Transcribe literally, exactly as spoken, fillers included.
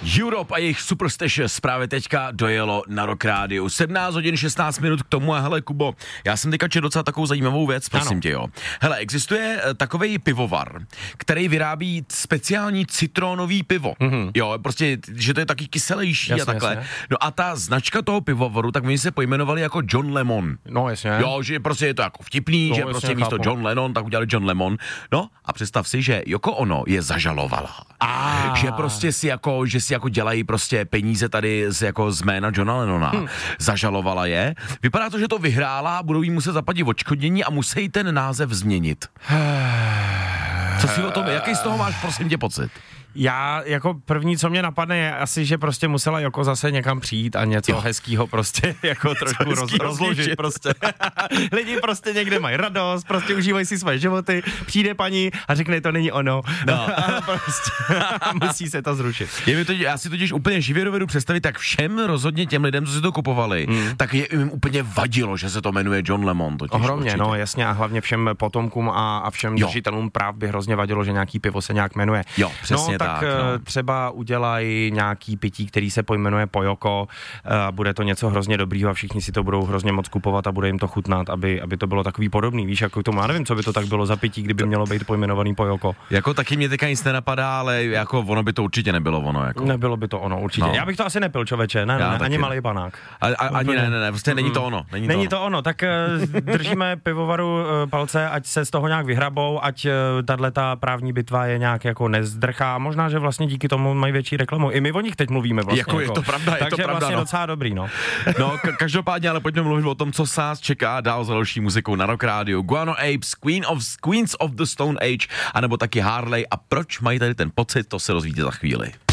Europe a jejich Superstitious právě teďka dojelo na Rock Rádiu. sedmnáct hodin šestnáct minut k tomu a hele, Kubo, já jsem teďka četl docela takovou zajímavou věc, prosím ano. tě, jo. Hele, existuje takovej pivovar, který vyrábí speciální citronový pivo. Mm-hmm. Jo, prostě, že to je taky kyselější jasně, a takhle. Jasně. No a ta značka toho pivovaru, tak oni se pojmenovali jako John Lemon. No, jasně. Jo, že prostě je to jako vtipný, no, že prostě místo chápu. John Lennon, tak udělali John Lemon. No a představ si, že Yoko Ono je zažalovala. Ah. Že prostě si jako, že si jako dělají prostě peníze tady z, jako z jména Johna Lennona. Hmm. Zažalovala je. Vypadá to, že to vyhrála, budou jí muset zaplatit odškodnění a musí ten název změnit. Co si o tom, jaký z toho máš, prosím tě, pocit? Já jako první, co mě napadne, je asi, že prostě musela Joko zase někam přijít a něco jo. hezkýho prostě jako trošku roz, rozložit prostě. Lidi prostě někde mají radost, prostě užívají si své životy, přijde paní a řekne, to není ono. No. A prostě musí se to zrušit. Je mi to, já si totiž úplně živě dovedu představit, tak všem rozhodně těm lidem, co si to kupovali, mm. tak je jim úplně vadilo, že se to jmenuje John Lemon. Totiž, ohromně, určitě. No jasně a hlavně všem potomkům a, a všem jo. držitelům práv by hrozně vadilo, že nějaký pivo se nějak jmenuje. Jo, přesně no, tak. Tak no. třeba udělají nějaký pití, který se pojmenuje Pojoko a bude to něco hrozně dobrýho a všichni si to budou hrozně moc kupovat a bude jim to chutnat, aby, aby to bylo takový podobný, víš, jako tomu, já nevím, co by to tak bylo za pití, kdyby mělo být pojmenovaný Pojoko. Jako taky mě teďka nic nenapadá, ale jako ono by to určitě nebylo ono. Jako. Nebylo by to ono, určitě. No. Já bych to asi nepil, člověče, ne, ne, ani malý panák. A, a, ani ne, ne, ne, prostě není to ono. Není, není to, ono. to ono, tak držíme pivovaru palce, ať se z toho nějak vyhrabou, ať tato právní bitva je nějak jako nezdrchá, možná, že vlastně díky tomu mají větší reklamu. I my o nich teď mluvíme vlastně. Jako, jako. Je to pravda, je takže to pravda. vlastně no. docela dobrý, no. No, ka- každopádně, ale pojďme mluvit o tom, co nás čeká dál za další muzikou na Rock Rádiu. Guano Apes, Queen of, Queens of the Stone Age, anebo taky Harley. A proč mají tady ten pocit, to se rozvíte za chvíli.